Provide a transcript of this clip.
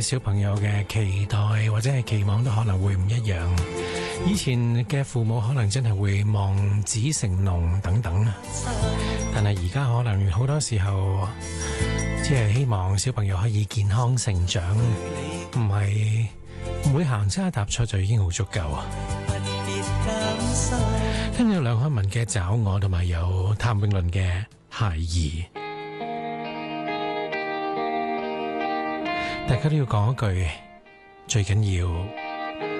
對小朋友嘅期待或者係期望都可能會唔一樣。以前嘅父母可能真係會望子成龍等等，但係而家可能好多時候只係希望小朋友可以健康成長，唔會行差踏錯就已經好足夠啊！聽咗梁漢文嘅找我，同埋有譚詠麟嘅孩兒，大家都要講一句，最緊要